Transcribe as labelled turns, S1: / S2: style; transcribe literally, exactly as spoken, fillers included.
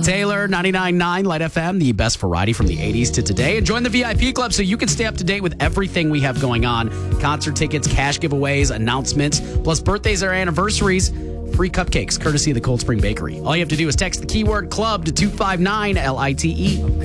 S1: Taylor, ninety-nine point nine Light F M, the best variety from the eighties to today. And join the V I P club so you can stay up to date with everything we have going on. Concert tickets, cash giveaways, announcements, plus birthdays or anniversaries. Free cupcakes, courtesy of the Cold Spring Bakery. All you have to do is text the keyword club to two five nine L I T E.